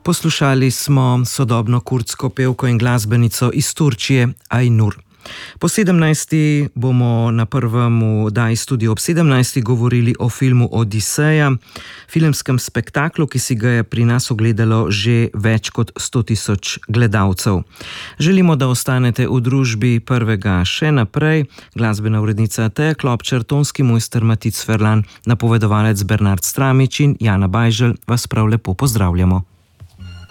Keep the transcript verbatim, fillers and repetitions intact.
Poslušali smo sodobno kurdsko pevko in glasbenico iz Turčije Aynur. Po sedemnajsti bomo na prvem oddaji Studio ob sedemnajsti govorili o filmu Odiseja, filmskem spektaklu, ki si ga je pri nas ogledalo že več kot sto tisoč gledalcev. Želimo, da ostanete v družbi prvega še naprej. Glasbena urednica Teja Klopčar, tonski mojster Matic Ferlan, napovedovalec Bernard Stramič in Jana Bajžel vas prav lepo pozdravljamo.